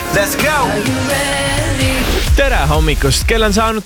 Let's go! Tere hommikust, kell on saanud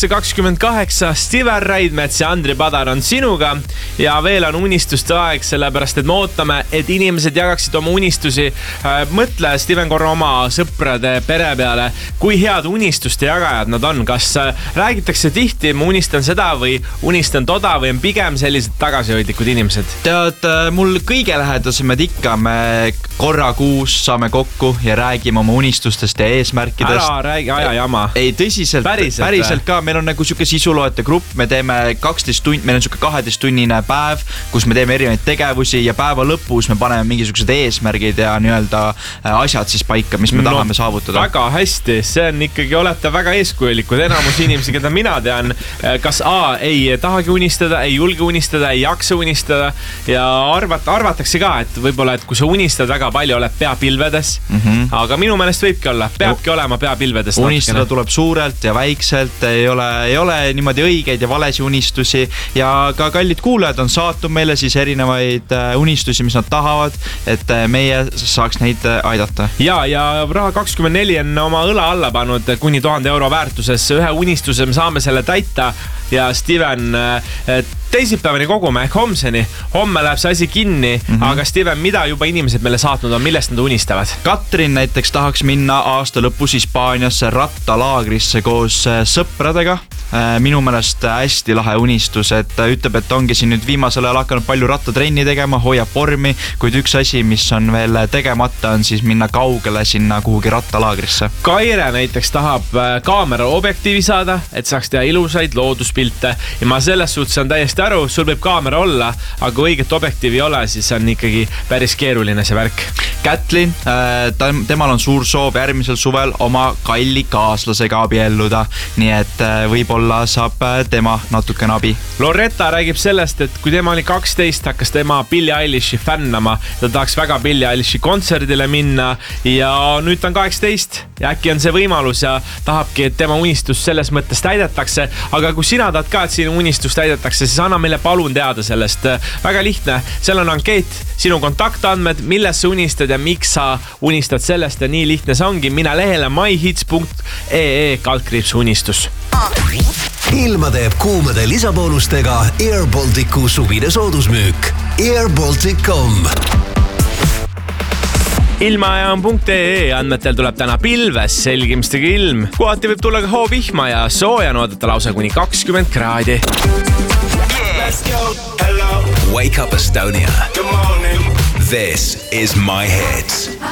8.28, Steven Raidmets ja Andri Padar on sinuga ja veel on unistuste aeg, sellepärast et me ootame, et inimesed jagaksid oma unistusi. Mõtle, Steven, korra oma sõprade pere peale, kui head unistuste jagajad nad on. Kas räägitakse tihti, ma unistan seda või unistan toda või on pigem sellised tagasihoidlikud inimesed? Tead, mul kõige lähedasemad ikka, me korra kuus saame kokku ja räägime oma unistustest ja eesmärkidest. Ära räägi aja jama. Ei, tõsiselt ka, meil on nagu siuke sisuloete grupp, me teeme 12 tundi, meil on siuke 12-tunnine päev, kus me teeme erinevaid tegevusi ja päeva lõpus me paneme mingisugused eesmärgid ja nii-öelda asjad siis paika, mis me tahame saavutada. Väga hästi, see on ikkagi, olete väga eeskujulikud, enamus inimesi, keda mina tean, kas ei tahagi unistada, ei julge unistada, ei jaksa unistada ja arvatakse ka, et võib-olla, et kui sa unistad väga palju, oled peapilvedes, aga minu meelest võibki olla, peabki olema peapilvedes. Unistada tuleb suurelt ja väikselt, ei ole niimoodi õigeid ja valesi unistusi ja ka kallid kuulajad on saatnud meile siis erinevaid unistusi, mis nad tahavad, et meie saaks neid aidata. Ja Raha 24 on oma õla alla pannud kuni 1000 euro väärtuses. Ühe unistuse me saame selle täita ja Steven teisipäevani kogume ehk homseni. Homme läheb see asi kinni, aga Steven, mida juba inimesed meile saatnud on, millest nad unistavad? Katrin näiteks tahaks minna aasta lõpus Hispaaniasse rattalaagrisse koos sõpradega. Minu meelest hästi lahe unistus, et ta ütleb, et ongi siin nüüd viimasel ajal hakanud palju rattatrenni tegema, hoiab vormi, kuid üks asi, mis on veel tegemata, on siis minna kaugele sinna kuhugi rattalaagrisse. Kaire näiteks tahab kaamera objektiivi saada, et saaks teha ilusaid looduspilte ja ma selles suhtes on täiesti aru, sul võib kaamera olla, aga kui õiget objektiivi ei ole, siis on ikkagi päris keeruline see värk. Kätlin, temal on suur soov järgmisel suvel oma kalli kaaslasega abielluda, nii et võib-olla saab tema natukene abi. Loretta räägib sellest, et kui tema oli 12, hakkas tema Billie Eilishi fännama. Ta tahaks väga Billie Eilishi kontserdile minna ja nüüd ta on 18 ja äkki on see võimalus ja tahabki, et tema unistus selles mõttes täidetakse. Aga kui sina tahad ka, et sinu unistus täidetakse, siis anna meile palun teada sellest. Väga lihtne, seal on ankeet, sinu kontaktandmed, milles sa unistad ja miks sa unistad sellest ja nii lihtne see ongi. Mine lehele myhits.ee/unistus. Ilma teeb kuumade lisaboonustega Air Balticu suvine soodusmüük. airbaltic.com Ilmaajaam.ee andmetel tuleb täna pilves, selgimistega ilm. Kohati võib tulla ka hoovihma ja sooja oodata lausa kuni 20 kraadi. Wake up Estonia. Good morning. This is My Hits.